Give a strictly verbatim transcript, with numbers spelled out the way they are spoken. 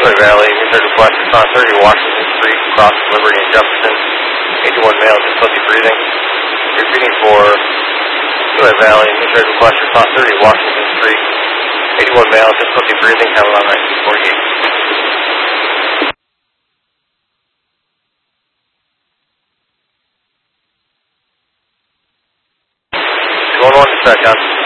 Soy Valley, Missouri request response thirty, Washington Street, cross Liberty and Jefferson. eighty-one male, difficulty breathing. Repeating for Soy Valley, Missouri request response thirty, Washington Street. eighty-one male, difficulty breathing, have on nineteen forty-eight. Going on to second.